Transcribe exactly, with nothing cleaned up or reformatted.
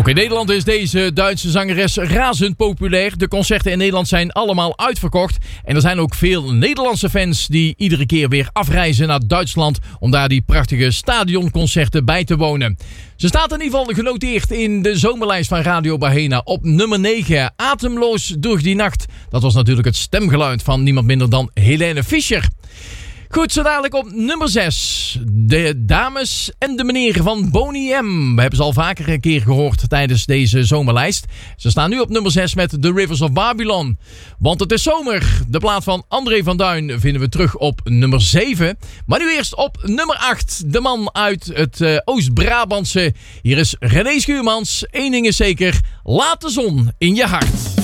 Ook in Nederland is deze Duitse zangeres razend populair. De concerten in Nederland zijn allemaal uitverkocht. En er zijn ook veel Nederlandse fans die iedere keer weer afreizen naar Duitsland om daar die prachtige stadionconcerten bij te wonen. Ze staat in ieder geval genoteerd in de zomerlijst van Radio Bahena op nummer negen. Atemloos door die nacht. Dat was natuurlijk het stemgeluid van niemand minder dan Helene Fischer. Goed, zo dadelijk op nummer zes. De dames en de meneer van Boney M. We hebben ze al vaker een keer gehoord tijdens deze zomerlijst. Ze staan nu op nummer zes met The Rivers of Babylon. Want het is zomer. De plaat van André van Duin vinden we terug op nummer zeven. Maar nu eerst op nummer acht. De man uit het uh, Oost-Brabantse. Hier is René Schuurmans. Eén ding is zeker. Laat de zon in je hart.